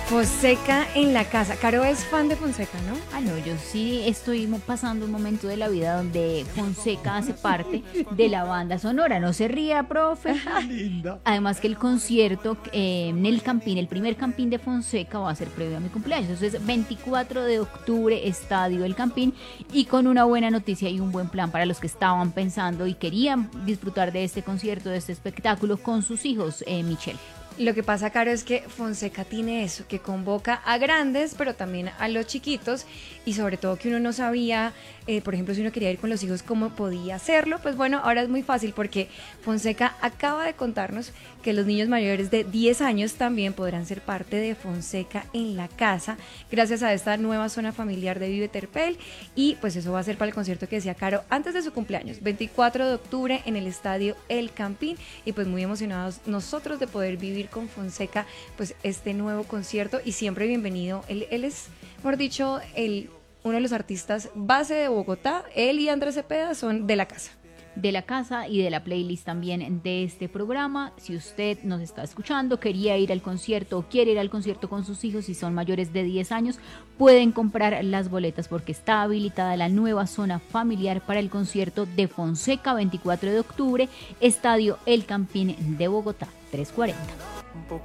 Fonseca en la casa. Caro es fan de Fonseca, ¿no? Ah, no, yo sí estoy pasando un momento de la vida donde Fonseca hace parte de la banda sonora. No se ría, profe. Linda. Además que el concierto en el Campín, el primer Campín de Fonseca va a ser previo a mi cumpleaños. Entonces, 24 de octubre, Estadio El Campín, y con una buena noticia y un buen plan para los que estaban pensando y querían disfrutar de este concierto, de este espectáculo con sus hijos, Michelle. Lo que pasa, Caro, es que Fonseca tiene eso, que convoca a grandes, pero también a los chiquitos, y sobre todo que uno no sabía, por ejemplo, si uno quería ir con los hijos, cómo podía hacerlo. Pues bueno, ahora es muy fácil porque Fonseca acaba de contarnos que los niños mayores de 10 años también podrán ser parte de Fonseca en la casa, gracias a esta nueva zona familiar de Vive Terpel, y pues eso va a ser para el concierto que decía Caro antes de su cumpleaños, 24 de octubre en el Estadio El Campín, y pues muy emocionados nosotros de poder vivir con Fonseca pues este nuevo concierto, y siempre bienvenido. Él es, mejor dicho, uno de los artistas base de Bogotá. Él y Andrés Cepeda son de la casa. De la casa y de la playlist también de este programa. Si usted nos está escuchando, quería ir al concierto o quiere ir al concierto con sus hijos y son mayores de 10 años, pueden comprar las boletas porque está habilitada la nueva zona familiar para el concierto de Fonseca, 24 de octubre, Estadio El Campín de Bogotá, 3:40.